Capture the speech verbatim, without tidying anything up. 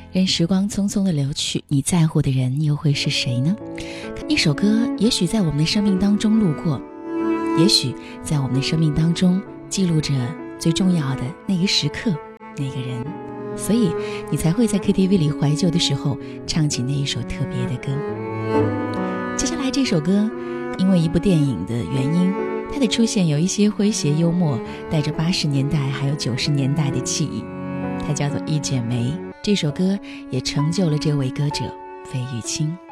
任时光匆匆的流去，你在乎的人又会是谁呢？一首歌也许在我们的生命当中路过，也许在我们的生命当中记录着最重要的那一时刻，那个人，所以你才会在 K T V 里怀旧的时候唱起那一首特别的歌。接下来这首歌因为一部电影的原因，它的出现有一些诙谐幽默，带着八十年代还有九十年代的记忆，它叫做《一剪梅》。这首歌也成就了这位歌者费玉清。